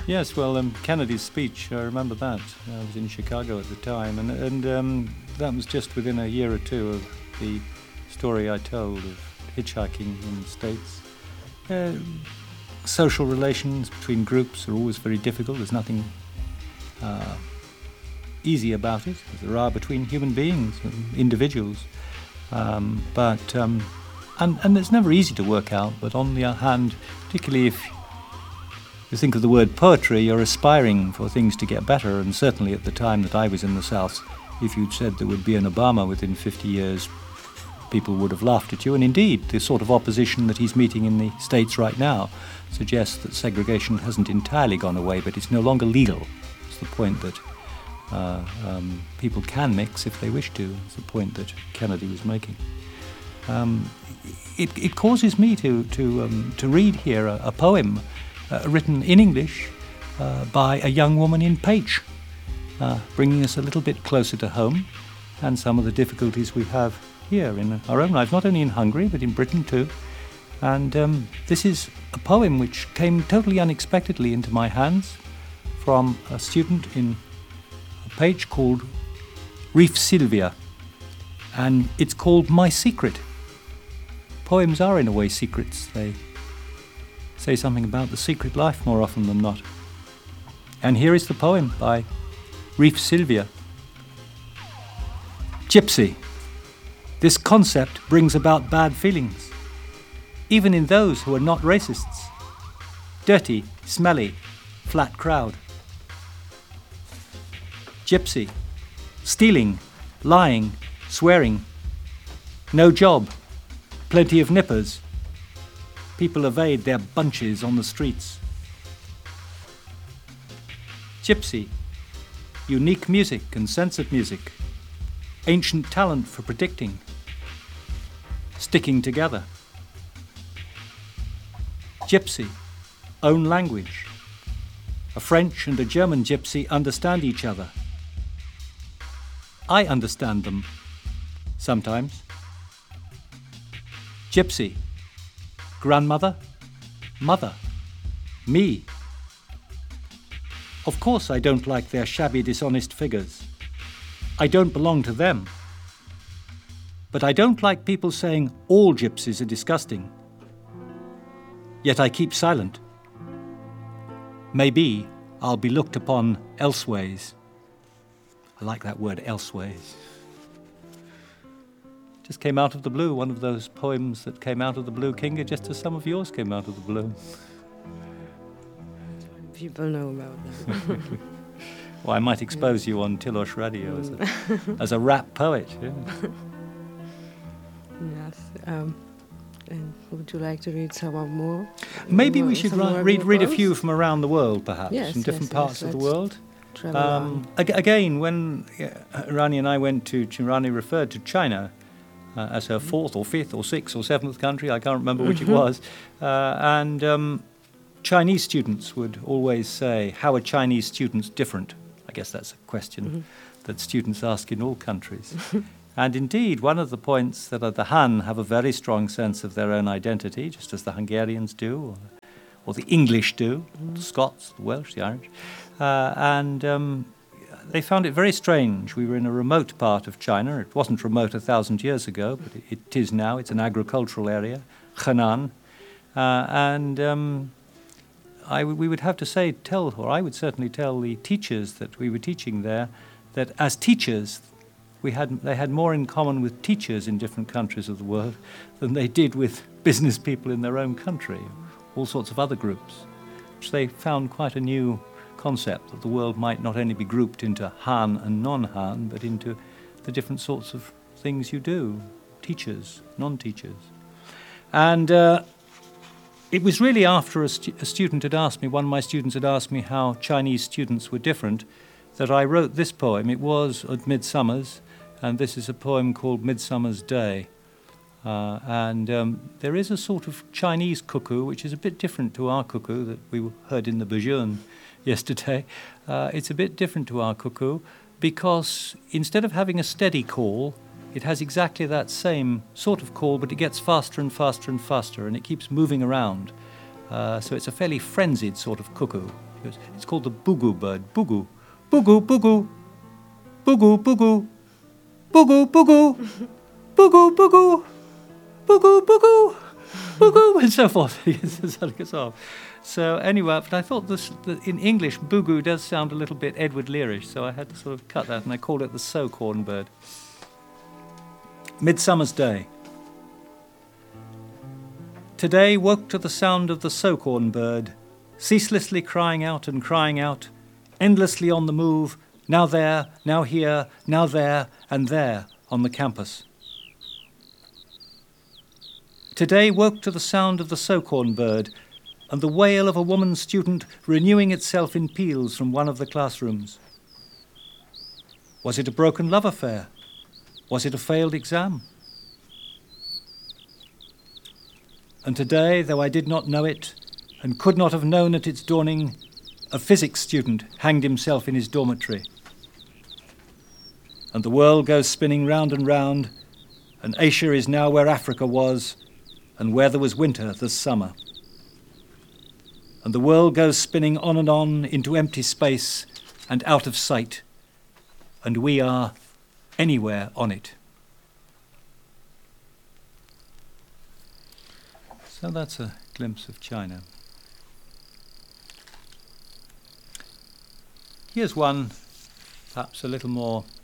Yes, well, Kennedy's speech, I remember that. I was in Chicago at the time, and that was just within a year or two of the story I told of hitchhiking in the States. Social relations between groups are always very difficult. There's nothing easy about it, as there are between human beings and individuals. And it's never easy to work out, but on the other hand, particularly if you think of the word poetry, you're aspiring for things to get better, and certainly at the time that I was in the South, if you'd said there would be an Obama within 50 years, people would have laughed at you. And indeed, the sort of opposition that he's meeting in the States right now suggests that segregation hasn't entirely gone away, but it's no longer legal. It's the point that people can mix if they wish to. It's the point that Kennedy was making. It causes me to read here a poem written in English by a young woman in Paich, bringing us a little bit closer to home and some of the difficulties we have here in our own lives, not only in Hungary but in Britain too. And this is a poem which came totally unexpectedly into my hands from a student in Paich called Reef Sylvia, and it's called My Secret. Poems are in a way secrets. They say something about the secret life more often than not. And here is the poem by Reef Sylvia. Gypsy. This concept brings about bad feelings, even in those who are not racists. Dirty, smelly, flat crowd. Gypsy. Stealing, lying, swearing. No job. Plenty of nippers. People evade their bunches on the streets. Gypsy. Unique music and censored music. Ancient talent for predicting. Sticking together. Gypsy. Own language. A French and a German gypsy understand each other. I understand them. Sometimes. Gypsy. Grandmother, mother, me. Of course I don't like their shabby, dishonest figures. I don't belong to them. But I don't like people saying all gypsies are disgusting. Yet I keep silent. Maybe I'll be looked upon elseways. I like that word, elseways. Just came out of the blue, one of those poems that came out of the blue, Kinga, just as some of yours came out of the blue. People know about that. Well, I might expose you on Tilos Radio as a rap poet. Yeah. Yes. And would you like to read some more? Maybe we should read a few from around the world, perhaps, yes, from different parts of the world. Again, when Rani and I went to, Rani referred to China as her fourth or fifth or sixth or seventh country, I can't remember which it was, and Chinese students would always say, how are Chinese students different? I guess that's a question that students ask in all countries. And indeed, one of the points that the Han have a very strong sense of their own identity, just as the Hungarians do, or the English do, the Scots, the Welsh, the Irish, and they found it very strange. We were in a remote part of China. It wasn't remote 1,000 years ago, but it is now. It's an agricultural area, Henan. We would have to tell, or I would certainly tell the teachers that we were teaching there, that as teachers, they had more in common with teachers in different countries of the world than they did with business people in their own country, all sorts of other groups, which they found quite a new concept, that the world might not only be grouped into Han and non-Han, but into the different sorts of things you do, teachers, non-teachers. And it was really after a student had asked me, one of my students had asked me how Chinese students were different, that I wrote this poem. It was at Midsummer's, and this is a poem called Midsummer's Day. There is a sort of Chinese cuckoo, which is a bit different to our cuckoo that we heard in the Bajun yesterday. It's a bit different to our cuckoo because instead of having a steady call, it has exactly that same sort of call, but it gets faster and faster and faster, and it keeps moving around. So it's a fairly frenzied sort of cuckoo. It's called the bugu bird. Bugu. Bugu, bugu. Bugu, bugu. Bugu, bugu. Bugu, bugu. Bugu, bugu. Bugu, and so forth. So it goes off. So anyway, but I thought in English, bugu does sound a little bit Edward Learish, so I had to sort of cut that, and I called it the sow-corn bird. Midsummer's Day. Today woke to the sound of the sow-corn bird, ceaselessly crying out and crying out, endlessly on the move, now there, now here, now there, and there on the campus. Today woke to the sound of the sow-corn bird and the wail of a woman student renewing itself in peals from one of the classrooms. Was it a broken love affair? Was it a failed exam? And today, though I did not know it and could not have known at its dawning, a physics student hanged himself in his dormitory. And the world goes spinning round and round, and Asia is now where Africa was, and where there was winter, there's summer. And the world goes spinning on and on into empty space and out of sight, and we are anywhere on it. So that's a glimpse of China. Here's one, perhaps a little more